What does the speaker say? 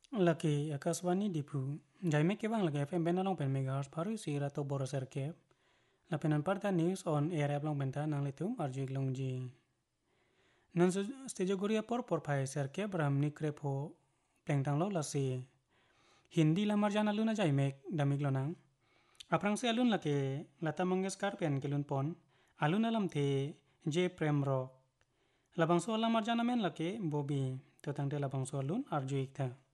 Laki akaswani dipu. Jaime ke bang lagi FM benalong pen megahertz paru si rato boroser ke. Lapenan parta news on air long benta nang letum arju iklong ji. Nan stejo guria por pai serke bram nikrepo plengtang lo lasi. Hindi lamar jana luna jaime damik lonang. Aprang se alun lake Lata Mangeshkar pen kelun pon. Alun alam te J Prem Rock. Labang so lamar jana men lake Bobby. Totang te labang so alun arju ikta.